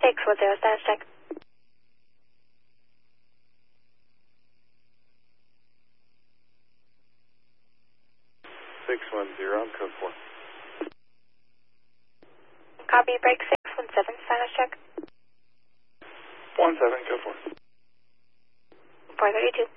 610, status check. 610 on code 4. Copy, break 617, status check. 17, code 4. 432.